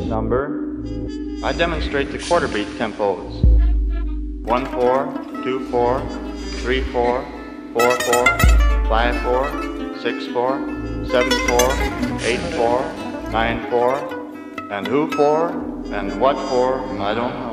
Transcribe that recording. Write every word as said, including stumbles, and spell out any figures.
number, I demonstrate the quarter beat tempos. one four, two four, three four, four four, five four, six four, seven four, eight four, nine four, and who for, and what for, I don't know.